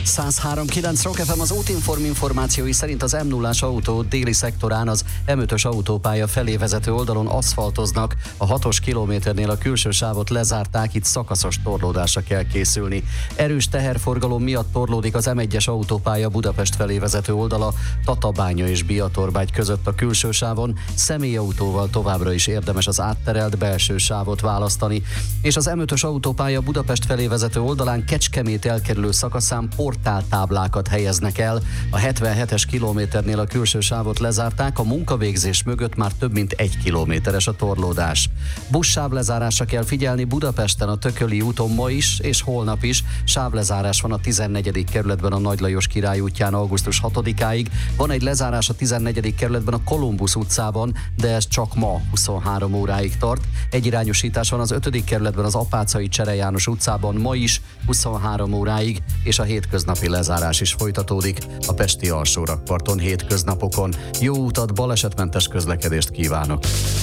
103.9 Rock FM. Az útinform információi szerint az M0-ás autó déli szektorán az M5-ös autópálya felé vezető oldalon aszfaltoznak, a 6-os kilométernél a külső sávot lezárták, itt szakaszos torlódásra kell készülni. Erős teherforgalom miatt torlódik az M1-es autópálya Budapest felé vezető oldala Tatabánya és Biatorbágy között a külső sávon, személyautóval továbbra is érdemes az átterelt belső sávot választani, és az M5-ös autópálya Budapest felé vezető oldalán Kecskemét elkerülő szakaszán portáltáblákat helyeznek el. A 77-es kilométernél a külső sávot lezárták, a munkavégzés mögött már több mint 1 kilométeres a torlódás. Buszsávlezárásra kell figyelni Budapesten a Tököli úton ma is és holnap is. Sávlezárás van a 14. kerületben a Nagy Lajos Király útján augusztus 6-áig. Van egy lezárás a 14. kerületben a Kolumbusz utcában, de ez csak ma 23 óráig tart. Egyirányosítás van az 5. kerületben az Apáczai Csere János utcában ma is 23 óráig, és a hétköznapi lezárás is folytatódik a pesti alsórakparton hétköznapokon. Jó utat, balesetmentes közlekedést kívánok!